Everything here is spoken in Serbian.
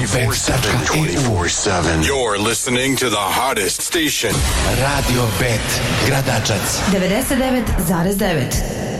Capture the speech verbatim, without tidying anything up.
bet tačka e u. You're listening to the hottest station. Radio Bet, Gradačac. devedeset devet zarez devet.